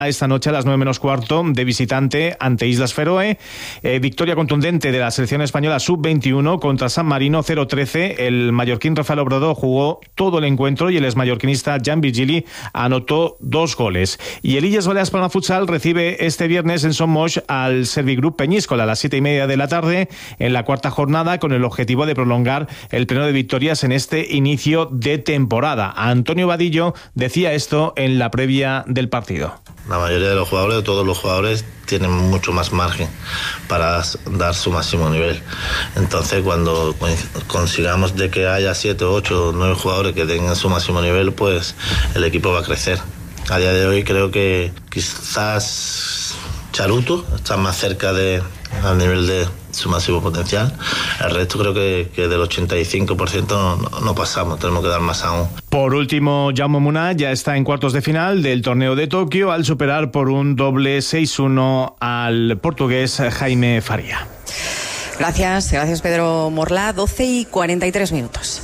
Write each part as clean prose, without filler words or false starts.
esta noche a las 9:15 de visitante ante Islas Feroe. Victoria contundente de la selección española sub-21 contra San Marino 0-13. El mallorquín Rafael Obrador jugó todo el encuentro y el exmallorquinista Jan Virgili anotó 2 goles. Y el Illes Balears Palma Futsal recibe este viernes en Son Moix al Servigroup Peñíscola a las 7:30 de la tarde en la cuarta jornada, con el objetivo de prolongar el pleno de victorias en este inicio de temporada. Antonio Vadillo decía esto en la previa del partido. La mayoría de los jugadores, o todos los jugadores, tienen mucho más margen para dar su máximo nivel. Entonces, cuando consigamos de que haya 7, 8, 9 jugadores que tengan su máximo nivel, pues el equipo va a crecer. A día de hoy creo que quizás Charuto está más cerca al nivel de su máximo potencial. El resto creo que del 85% no pasamos, tenemos que dar más aún. Por último, Jaume Munar ya está en cuartos de final del torneo de Tokio al superar por un doble 6-1 al portugués Jaime Faria. Gracias Pedro Morlà. 12:43.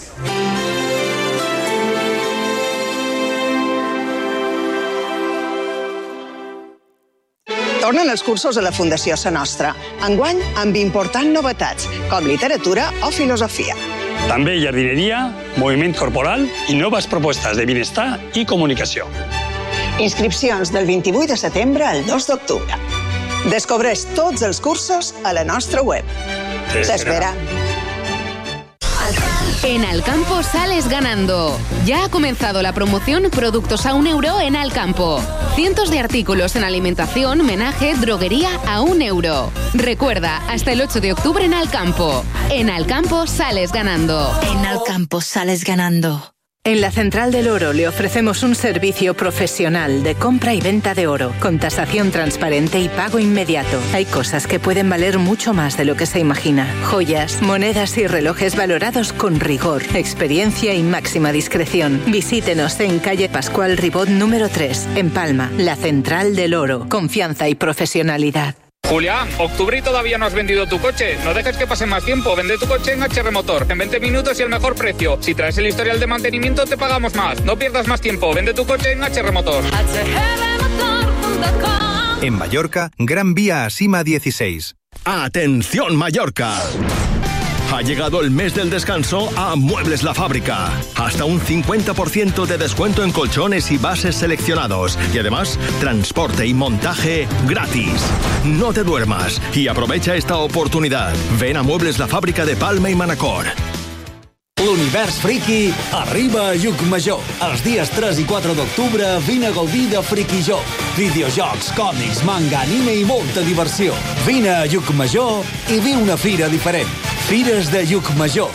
Tornen els cursos de la Fundació Sa Nostra, enguany amb importants novetats, com literatura o filosofia. També jardineria, moviment corporal i noves propostes de benestar i comunicació. Inscripcions del 28 de setembre al 2 d'octubre. Descobreix tots els cursos a la nostra web. T'espera. En Alcampo sales ganando. Ya ha comenzado la promoción Productos a €1 en Alcampo. Cientos de artículos en alimentación, menaje, droguería a €1. Recuerda, hasta el 8 de octubre en Alcampo. En Alcampo sales ganando. En Alcampo sales ganando. En la Central del Oro le ofrecemos un servicio profesional de compra y venta de oro, con tasación transparente y pago inmediato. Hay cosas que pueden valer mucho más de lo que se imagina. Joyas, monedas y relojes valorados con rigor, experiencia y máxima discreción. Visítenos en calle Pascual Ribot número 3, en Palma. La Central del Oro. Confianza y profesionalidad. Julián, octubre y todavía no has vendido tu coche. No dejes que pase más tiempo. Vende tu coche en HR Motor. En 20 minutos y el mejor precio. Si traes el historial de mantenimiento, te pagamos más. No pierdas más tiempo. Vende tu coche en HR Motor. En Mallorca, Gran Vía a Sima 16. ¡Atención, Mallorca! Ha llegado el mes del descanso a Muebles La Fábrica. Hasta un 50% de descuento en colchones y bases seleccionados. Y además, transporte y montaje gratis. No te duermas y aprovecha esta oportunidad. Ven a Muebles La Fábrica de Palma i Manacor. L'univers friki arriba a Llucmajor. Els dies 3 i 4 d'octubre vine a gaudir de Friquijor. Videojocs, còmics, manga, anime i molta diversió. Vine a Llucmajor i viu una fira diferent. Fires de Llucmajor.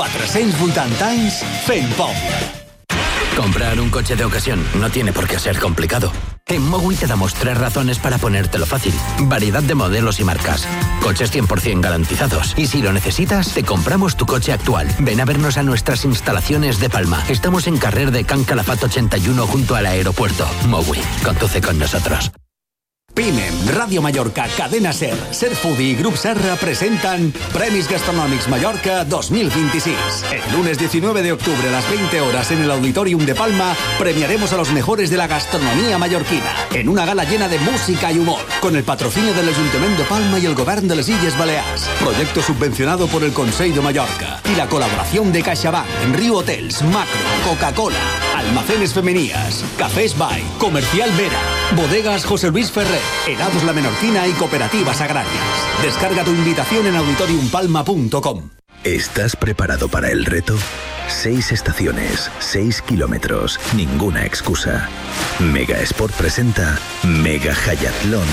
480 anys fent poble. Comprar un coche de ocasión no tiene por qué ser complicado. En Mowi te damos 3 razones para ponértelo fácil. Variedad de modelos y marcas. Coches 100% garantizados. Y si lo necesitas, te compramos tu coche actual. Ven a vernos a nuestras instalaciones de Palma. Estamos en Carrer de Can Calafat 81 junto al aeropuerto. Mowi, conduce con nosotros. Pimem, Ràdio Mallorca, Cadena SER, Serfoodie i Grup Serra presenten Premis Gastronòmics Mallorca 2026. El lunes 19 de octubre a las 20 horas en el Auditorium de Palma premiaremos a los mejores de la gastronomía mallorquina en una gala llena de música y humor, con el patrocinio del Ayuntamiento de Palma y el Govern de les Illes Balears. Proyecto subvencionado por el Consell de Mallorca y la colaboración de CaixaBank, Riu Hotels, Macro, Coca-Cola, Almacenes Femenías, Cafés Bay, Comercial Vera, Bodegas José Luis Ferrer, Helados La Menorquina y Cooperativas Agrarias. Descarga tu invitación en auditoriumpalma.com. ¿Estás preparado para el reto? 6 estaciones, 6 kilómetros, ninguna excusa. Mega Sport presenta Mega Hayatlón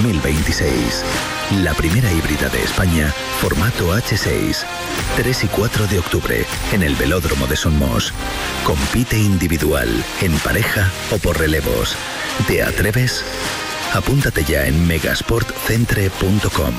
2026. La primera híbrida de España, formato H6. 3 y 4 de octubre, en el Velódromo de Son Moix. Compite individual, en pareja o por relevos. ¿Te atreves? Apúntate ya en megasportcentre.com.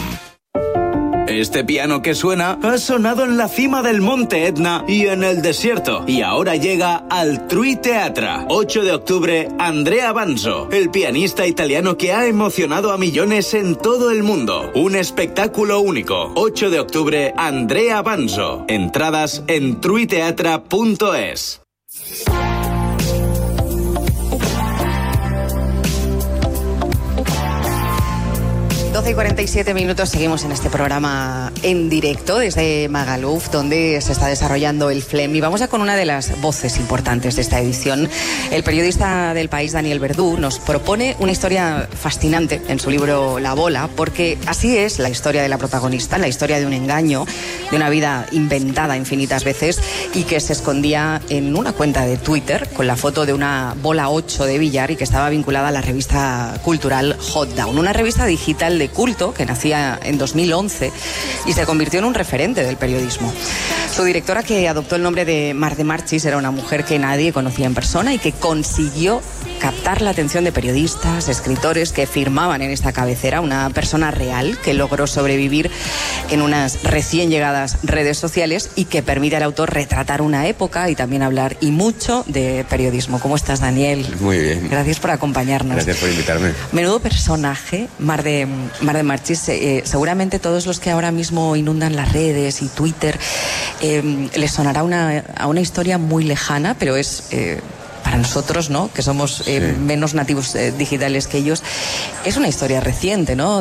Este piano que suena ha sonado en la cima del Monte Etna y en el desierto. Y ahora llega al Trui Teatra. 8 de octubre, Andrea Banzo, el pianista italiano que ha emocionado a millones en todo el mundo. Un espectáculo único. 8 de octubre, Andrea Banzo. Entradas en truiteatra.es. 12:47, seguimos en este programa en directo desde Magaluf, donde se está desarrollando el FLEM, y vamos ya con una de las voces importantes de esta edición. El periodista del País, Daniel Verdú, nos propone una historia fascinante en su libro La Bola, porque así es la historia de la protagonista, la historia de un engaño, de una vida inventada infinitas veces y que se escondía en una cuenta de Twitter con la foto de una bola 8 de billar y que estaba vinculada a la revista cultural Hot Down, una revista digital de culto que nacía en 2011 y se convirtió en un referente del periodismo. Su directora, que adoptó el nombre de Mar de Marchis, era una mujer que nadie conocía en persona y que consiguió captar la atención de periodistas, escritores que firmaban en esta cabecera, una persona real que logró sobrevivir en unas recién llegadas redes sociales y que permite al autor retratar una época y también hablar y mucho de periodismo. ¿Cómo estás, Daniel? Muy bien. Gracias por acompañarnos. Gracias por invitarme. Menudo personaje, Mar de Marchis. Seguramente todos los que ahora mismo inundan las redes y Twitter les sonará a una historia muy lejana, pero es... para nosotros, ¿no?, que somos menos nativos digitales que ellos, es una historia reciente, ¿no?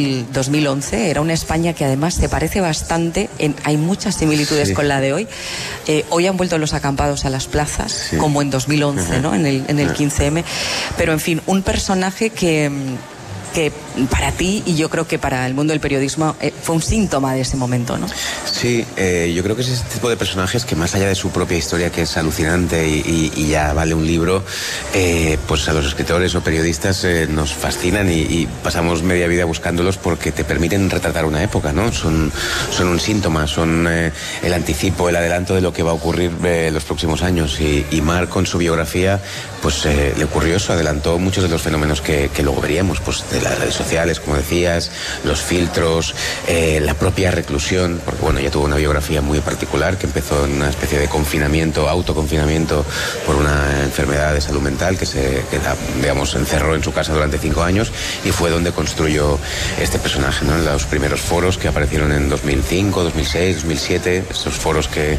2011, era una España que además se parece bastante, hay muchas similitudes con la de hoy. Hoy han vuelto los acampados a las plazas, como en 2011, ¿no?, en el 15M, pero en fin, un personaje que para ti, y yo creo que para el mundo del periodismo, fue un síntoma de ese momento, ¿no? Sí, yo creo que es ese tipo de personajes que, más allá de su propia historia, que es alucinante y ya vale un libro, pues a los escritores o periodistas nos fascinan y pasamos media vida buscándolos porque te permiten retratar una época, ¿no? Son un síntoma, son el anticipo, el adelanto de lo que va a ocurrir los próximos años, y Mar, con su biografía, pues le ocurrió eso, adelantó muchos de los fenómenos que luego veríamos, pues de las redes sociales, como decías, los filtros, la propia reclusión, porque bueno, ella tuvo una biografía muy particular que empezó en una especie de confinamiento, autoconfinamiento por una enfermedad de salud mental que la, digamos, encerró en su casa durante 5 años, y fue donde construyó este personaje, ¿no? Los primeros foros que aparecieron en 2005, 2006, 2007, estos foros que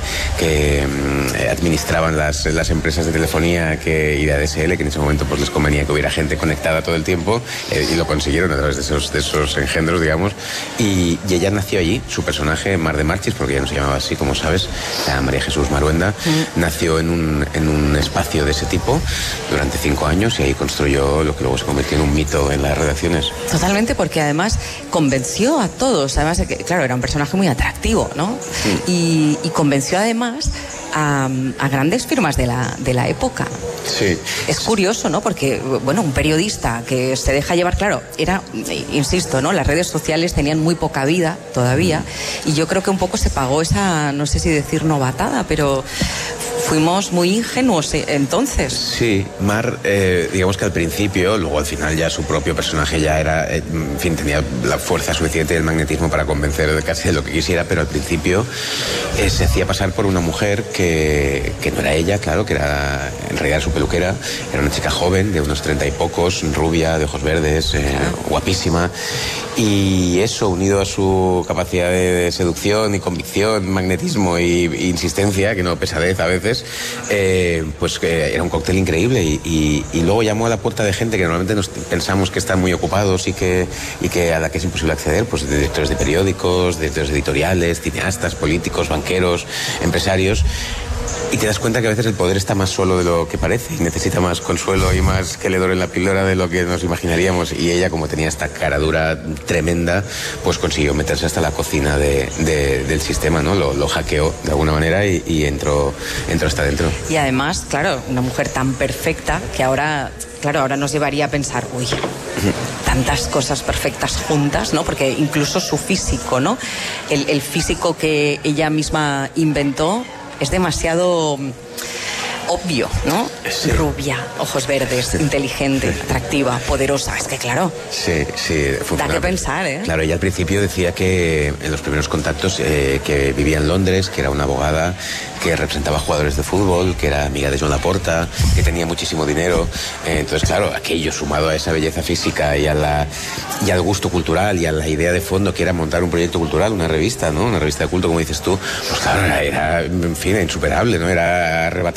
administraban las empresas de telefonía y de ADSL, que en ese momento pues les convenía que hubiera gente conectada todo el tiempo, y lo consiguieron a través de esos engendros, digamos, y ella nació allí. Su personaje, Mar de Marchis, porque ella no se llamaba así, como sabes, la María Jesús Maruenda, nació en un espacio de ese tipo durante 5 años, y ahí construyó lo que luego se convirtió en un mito en las redacciones. Totalmente, porque además convenció a todos, además de que, claro, era un personaje muy atractivo, ¿no? Y convenció además a grandes firmas de la época. Sí. Es curioso, ¿no? Porque, bueno, un periodista que se deja llevar, claro, insisto, ¿no?, las redes sociales tenían muy poca vida todavía, y yo creo que un poco se pagó esa, no sé si decir novatada, pero fuimos muy ingenuos entonces. Sí, Mar, digamos que al principio, luego al final ya su propio personaje ya era, en fin, tenía la fuerza suficiente y el magnetismo para convencer de casi de lo que quisiera, pero al principio se hacía pasar por una mujer que no era ella, claro, que era, en realidad, su peluquera. Era una chica joven, de unos 30 y pocos, rubia, de ojos verdes, guapísima, y eso, unido a su capacidad de seducción y convicción, magnetismo e insistencia, que no, pesadez a veces, pues era un cóctel increíble, y luego llamó a la puerta de gente que normalmente pensamos que están muy ocupados y que a la que es imposible acceder, pues de directores de periódicos, directores editoriales, cineastas, políticos, banqueros, empresarios. Y te das cuenta que a veces el poder está más solo de lo que parece y necesita más consuelo y más que le doren la píldora de lo que nos imaginaríamos. Y ella, como tenía esta cara dura tremenda, pues consiguió meterse hasta la cocina del sistema, ¿no? Lo hackeó de alguna manera y entró hasta dentro. Y además, claro, una mujer tan perfecta que ahora nos llevaría a pensar, uy, tantas cosas perfectas juntas, ¿no? Porque incluso su físico, ¿no? El físico que ella misma inventó es demasiado obvio, ¿no? Sí. Rubia, ojos verdes, inteligente, atractiva, poderosa. Es que claro. Sí, da que pensar, ¿eh? Claro, ella al principio decía que en los primeros contactos que vivía en Londres, que era una abogada, que representaba jugadores de fútbol, que era amiga de Joan Laporta, que tenía muchísimo dinero. Entonces, claro, aquello sumado a esa belleza física y al gusto cultural y a la idea de fondo que era montar un proyecto cultural, una revista, ¿no? Una revista de culto, como dices tú, pues claro, era en fin, insuperable, ¿no? Era arrebatador. Entonces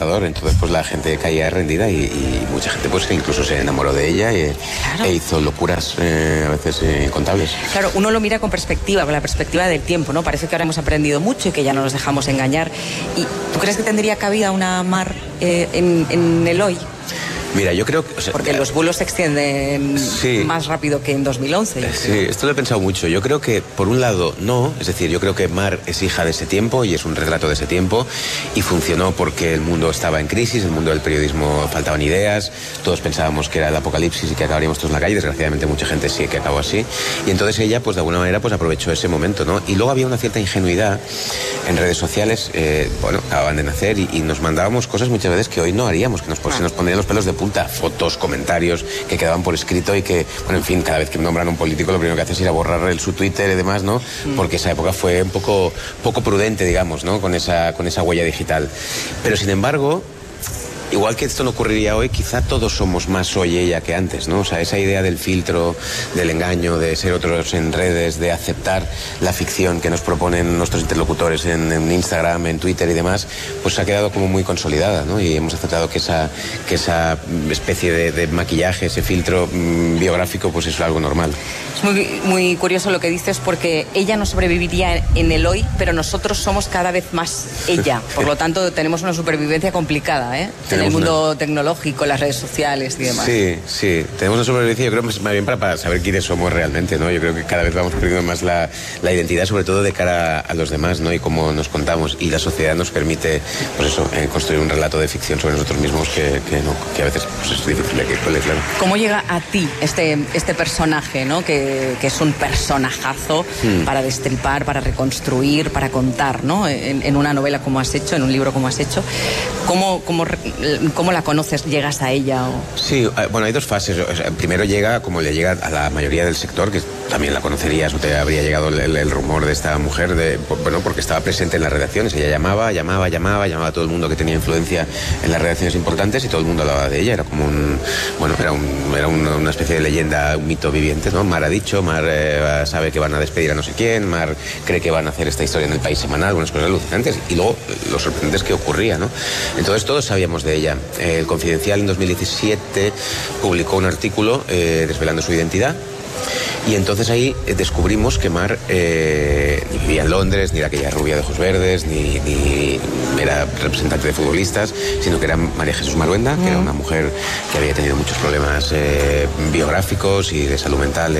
entonces pues la gente caía rendida y mucha gente pues incluso se enamoró de ella e hizo locuras a veces incontables. Claro, uno lo mira con perspectiva, con la perspectiva del tiempo, ¿no? Parece que ahora hemos aprendido mucho y que ya no nos dejamos engañar. ¿Y tú crees que tendría cabida una Mar en el hoy? Mira, yo creo que... Porque los bulos se extienden más rápido que en 2011. Sí, esto lo he pensado mucho. Yo creo que, por un lado, no. Es decir, yo creo que Mar es hija de ese tiempo y es un retrato de ese tiempo y funcionó porque el mundo estaba en crisis, el mundo del periodismo faltaban ideas, todos pensábamos que era el apocalipsis y que acabaríamos todos en la calle. Desgraciadamente mucha gente sí que acabó así. Y entonces ella, pues de alguna manera, pues aprovechó ese momento, ¿no? Y luego había una cierta ingenuidad en redes sociales. Acababan de nacer y nos mandábamos cosas muchas veces que hoy no haríamos, que se nos pondrían los pelos de punta, fotos, comentarios que quedaban por escrito y que, bueno, en fin, cada vez que nombran a un político lo primero que hace es ir a borrar su Twitter y demás, ¿no? Porque esa época fue un poco prudente, digamos, ¿no? Con esa huella digital. Pero sin embargo, igual que esto no ocurriría hoy, quizá todos somos más hoy ella que antes, ¿no? O sea, esa idea del filtro, del engaño, de ser otros en redes, de aceptar la ficción que nos proponen nuestros interlocutores en Instagram, en Twitter y demás, pues ha quedado como muy consolidada, ¿no? Y hemos aceptado que esa especie de maquillaje, ese filtro biográfico, pues es algo normal. Es muy, muy curioso lo que dices, porque ella no sobreviviría en el hoy, pero nosotros somos cada vez más ella. Por lo tanto, tenemos una supervivencia complicada, ¿eh? En el mundo tecnológico, las redes sociales y demás. Sí, tenemos una supervivencia, yo creo, más bien para saber quiénes somos realmente, ¿no? Yo creo que cada vez vamos perdiendo más la identidad, sobre todo de cara a los demás, ¿no? Y cómo nos contamos. Y la sociedad nos permite, pues eso, construir un relato de ficción sobre nosotros mismos que a veces pues, es difícil de que cuele, claro. ¿Cómo llega a ti este personaje, ¿no? Que es un personajazo para destripar, para reconstruir, para contar, ¿no? En una novela como has hecho, en un libro como has hecho. ¿Cómo la conoces? ¿Llegas a ella? Sí, bueno, hay dos fases. O sea, primero llega, como le llega a la mayoría del sector, que también la conocerías o te habría llegado el rumor de esta mujer, porque estaba presente en las redacciones. Ella llamaba a todo el mundo que tenía influencia en las redacciones importantes y todo el mundo hablaba de ella. Era como era una especie de leyenda, un mito viviente, ¿no? Mar ha dicho, Mar sabe que van a despedir a no sé quién, Mar cree que van a hacer esta historia en El País Semanal, unas cosas alucinantes. Y luego lo sorprendente es que ocurría, ¿no? Entonces todos sabíamos de ella. El Confidencial en 2017 publicó un artículo desvelando su identidad. Y entonces ahí descubrimos que Mar ni vivía en Londres, ni era aquella rubia de ojos verdes, ni era representante de futbolistas, sino que era María Jesús Maruenda, que era una mujer que había tenido muchos problemas biográficos y de salud mental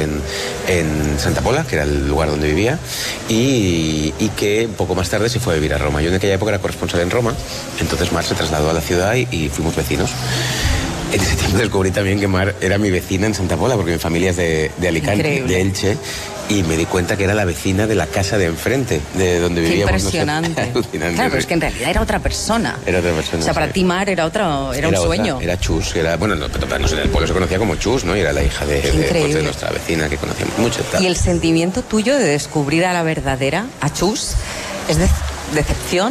en Santa Pola, que era el lugar donde vivía, y que poco más tarde se fue a vivir a Roma. Yo en aquella época era corresponsal en Roma, entonces Mar se trasladó a la ciudad y fuimos vecinos. En ese tiempo descubrí también que Mar era mi vecina en Santa Pola, porque mi familia es de Alicante, increíble, de Elche, y me di cuenta que era la vecina de la casa de enfrente, de donde vivíamos. Impresionante. Alucinante. Claro, pero es que en realidad era otra persona. Era otra persona. O sea, para ti Mar era un sueño. Era Chus, en el pueblo se conocía como Chus, ¿no? Y era la hija de nuestra vecina, que conocíamos mucho. Tal. ¿Y el sentimiento tuyo de descubrir a la verdadera, a Chus, es de decepción?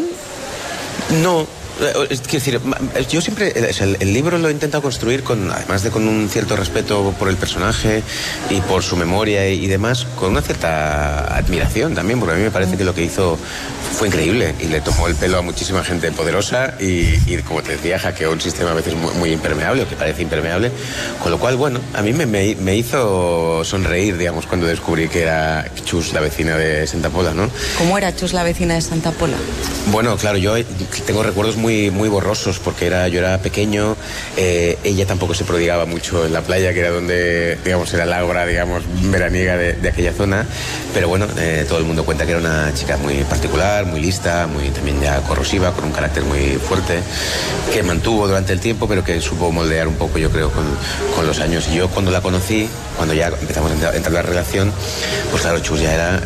No. Es decir, yo siempre el libro lo he intentado construir además de con un cierto respeto por el personaje y por su memoria y demás, con una cierta admiración también, porque a mí me parece que lo que hizo fue increíble y le tomó el pelo a muchísima gente poderosa y como te decía, hackeó un sistema a veces muy impermeable, o que parece impermeable, con lo cual, bueno, a mí me hizo sonreír, digamos, cuando descubrí que era Chus, la vecina de Santa Pola, ¿no? ¿Cómo era Chus, la vecina de Santa Pola? Bueno, claro, yo tengo recuerdos muy borrosos, porque yo era pequeño, ella tampoco se prodigaba mucho en la playa, que era donde, digamos, era la obra, digamos, veraniega de aquella zona, pero bueno, todo el mundo cuenta que era una chica muy particular, muy lista, muy también ya corrosiva, con un carácter muy fuerte, que mantuvo durante el tiempo, pero que supo moldear un poco, yo creo, con los años. Y yo cuando la conocí, cuando ya empezamos a entrar en la relación, pues claro, Chus ya era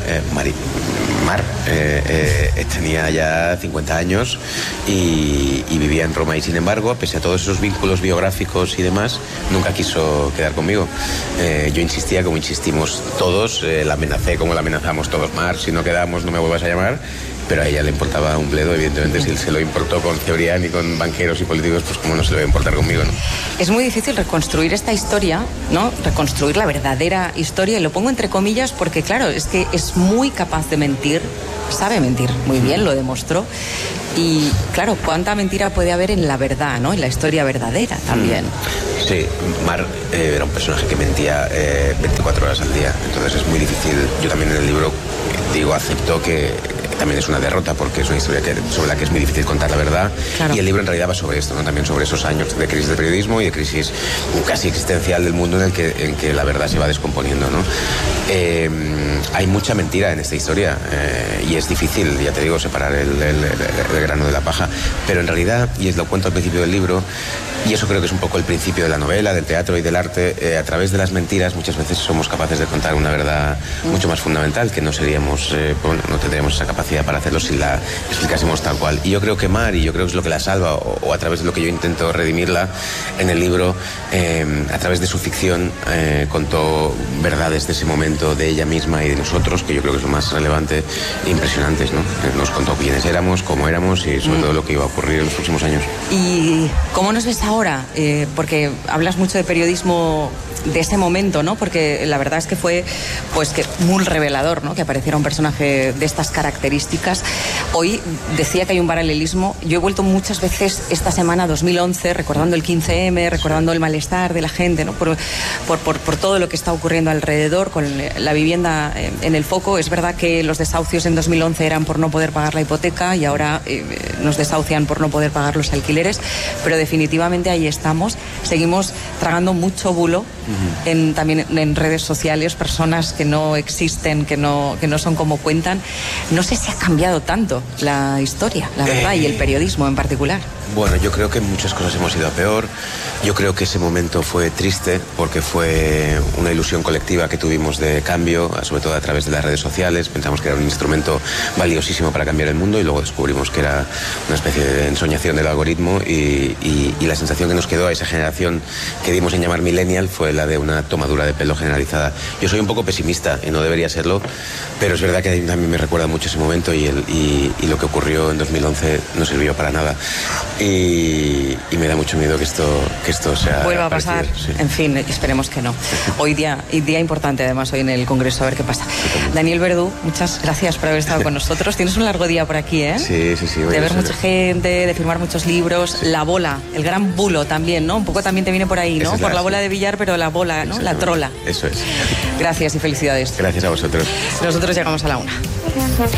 Mar, tenía ya 50 años y vivía en Roma, y sin embargo, pese a todos esos vínculos biográficos y demás, nunca quiso quedar conmigo. Yo insistía como insistimos todos, la amenacé como la amenazamos todos: Mar, si no quedamos no me vuelvas a llamar. pero a ella le importaba un bledo, evidentemente. Si se lo importó con Cebrián y con banqueros y políticos, pues cómo no se le va a importar conmigo, ¿no? Es muy difícil reconstruir esta historia, ¿no? Reconstruir la verdadera historia, y lo pongo entre comillas porque, claro, es que es muy capaz de mentir, sabe mentir muy bien, lo demostró. Y claro, cuánta mentira puede haber en la verdad, ¿no? En la historia verdadera también. Sí, Mar era un personaje que mentía 24 horas al día, entonces es muy difícil. Yo también en el libro acepto que también es una derrota, porque es una historia sobre la que es muy difícil contar la verdad. Claro. Y el libro en realidad va sobre esto, ¿no? También sobre esos años de crisis de periodismo y de crisis casi existencial del mundo en que la verdad se va descomponiendo, ¿no? Hay mucha mentira en esta historia y es difícil, ya te digo, separar el grano de la paja, pero en realidad, y lo cuento al principio del libro, y eso creo que es un poco el principio de la novela, del teatro y del arte, a través de las mentiras muchas veces somos capaces de contar una verdad mucho más fundamental, que no seríamos, no tendríamos esa capacidad para hacerlo si la explicásemos tal cual. Y yo creo que Mar, y yo creo que es lo que la salva, o a través de lo que yo intento redimirla en el libro, a través de su ficción, contó verdades de ese momento, de ella misma y de nosotros, que yo creo que es lo más relevante e impresionantes, ¿no? Nos contó quiénes éramos, cómo éramos y sobre todo lo que iba a ocurrir en los próximos años. ¿Y cómo nos ves ahora? Porque hablas mucho de periodismo de ese momento, ¿no? Porque la verdad es que fue pues que muy revelador, ¿no? Que apareciera un personaje de estas características. Hoy decía que hay un paralelismo. Yo he vuelto muchas veces esta semana 2011 recordando el 15M, recordando el malestar de la gente, ¿no? Por todo lo que está ocurriendo alrededor, con la vivienda en el foco. Es verdad que los desahucios en 2011 eran por no poder pagar la hipoteca y ahora nos desahucian por no poder pagar los alquileres, pero definitivamente ahí estamos. Seguimos tragando mucho bulo, también en redes sociales, personas que no existen, que no son como cuentan. No sé si ha cambiado tanto la historia, la verdad, y el periodismo en particular. Bueno, yo creo que muchas cosas hemos ido a peor. Yo creo que ese momento fue triste porque fue una ilusión colectiva que tuvimos de cambio, sobre todo a través de las redes sociales. Pensamos que era un instrumento valiosísimo para cambiar el mundo y luego descubrimos que era una especie de ensoñación del algoritmo y la sensación que nos quedó a esa generación que dimos en llamar millennial fue la de una tomadura de pelo generalizada. Yo soy un poco pesimista y no debería serlo, pero es verdad que a mí me recuerda mucho ese momento y lo que ocurrió en 2011 no sirvió para nada. Y me da mucho miedo que esto sea vuelva a pasar. Sí. En fin, esperemos que no. Hoy día importante, además, hoy en el Congreso, a ver qué pasa. Daniel Verdú, muchas gracias por haber estado con nosotros. Tienes un largo día por aquí, ¿eh? Sí. De ver mucha gente, de firmar muchos libros. Sí. La bola, el gran bulo también, ¿no? Un poco también te viene por ahí, ¿no? Por la bola de billar, pero la bola, ¿no? La trola. Eso es. Gracias y felicidades. Gracias a vosotros. Nosotros llegamos a la 1.